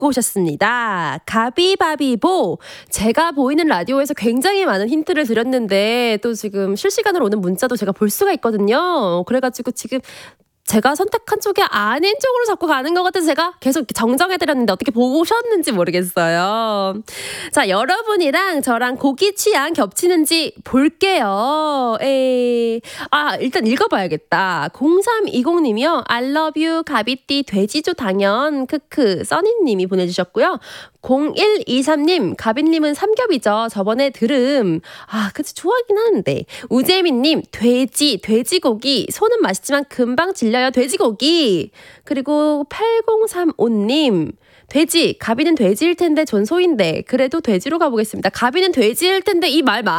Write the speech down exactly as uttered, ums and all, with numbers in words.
갖고 오셨습니다. 가비바비보. 제가 보이는 라디오에서 굉장히 많은 힌트를 드렸는데 또 지금 실시간으로 오는 문자도 제가 볼 수가 있거든요. 그래가지고 지금 제가 선택한 쪽이 아닌 쪽으로 자꾸 가는 것 같아서 제가 계속 정정해드렸는데 어떻게 보셨는지 모르겠어요. 자, 여러분이랑 저랑 고기 취향 겹치는지 볼게요. 에이. 아, 일단 읽어봐야겠다. 공삼이공님이요. I love you, 가비띠, 돼지조 당연, 크크, 써니님이 보내주셨고요. 공일이삼님, 가비님은 삼겹이죠. 저번에 들음. 아, 그치, 좋아하긴 하는데. 우재민님, 돼지, 돼지고기. 소는 맛있지만 금방 질려요, 돼지고기. 그리고 팔공삼오님, 돼지, 가비는 돼지일 텐데 전 소인데. 그래도 돼지로 가보겠습니다. 가비는 돼지일 텐데 이 말